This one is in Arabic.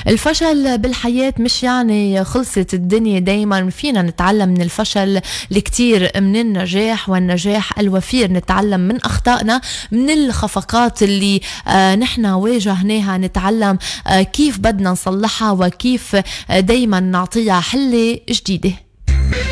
الفشل بالحياة مش يعني خلصت الدنيا، دايما فينا نتعلم من الفشل الكتير من النجاح، والنجاح الوفير نتعلم من أخطائنا، من الخفقات اللي نحن واجهناها نتعلم كيف بدنا نصلحها، وكيف دايما نعطيها حلة جديدة.